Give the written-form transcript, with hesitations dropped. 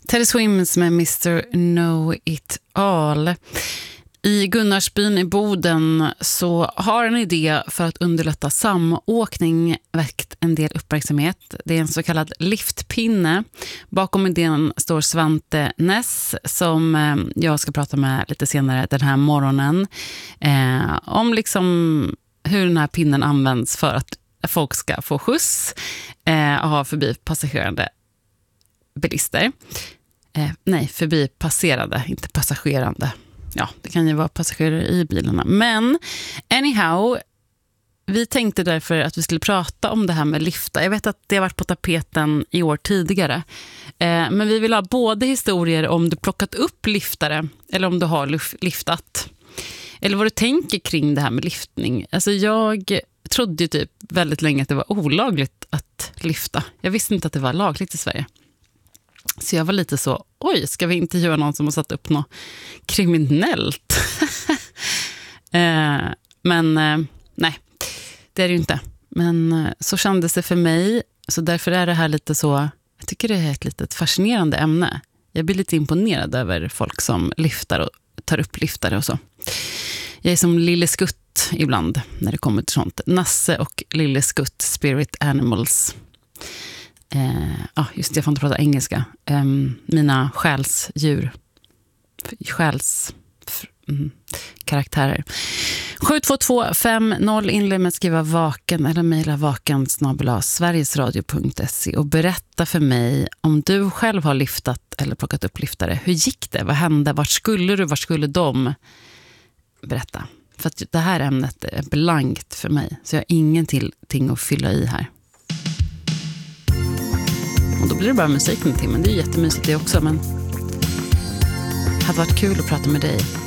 Teddy Swims med Mr. Know It All. I Gunnarsbyn i Boden så har en idé för att underlätta samåkning väckt en del uppmärksamhet. Det är en så kallad liftpinne. Bakom idén står Svante Ness som jag ska prata med lite senare den här morgonen. Om liksom hur den här pinnen används för att folk ska få skjuts och ha förbi passagerande bilister. Nej, förbi passerade, inte passagerande. Ja, det kan ju vara passagerare i bilarna. Men anyhow, vi tänkte därför att vi skulle prata om det här med lifta. Jag vet att det har varit på tapeten i år tidigare. Men vi vill ha både historier om du plockat upp liftare eller om du har liftat. Eller vad du tänker kring det här med liftning. Alltså jag trodde ju typ väldigt länge att det var olagligt att lifta. Jag visste inte att det var lagligt i Sverige. Så jag var lite så, oj, ska vi intervjua någon som har satt upp något kriminellt? Men nej, det är det ju inte. Men så kändes det för mig. Så därför är det här lite så, jag tycker det är ett litet fascinerande ämne. Jag blir lite imponerad över folk som liftar och tar upp liftare och så. Jag är som Lille Skutt ibland när det kommer till sånt. Nasse och Lille Skutt, Spirit Animals. Just det, jag får inte prata engelska. Mina själsdjur. Karaktärer. 72250 inled med att skriva vaken eller mejla vaken@sverigesradio.se och berätta för mig om du själv har liftat eller plockat upp liftare. Hur gick det? Vad hände? Vart skulle du? Vart skulle de? Berätta. För att det här ämnet är blankt för mig. Så jag har ingenting att fylla i här. Och då blir det bara musik en timme. Det är ju jättemysigt det också, men det hade varit kul att prata med dig.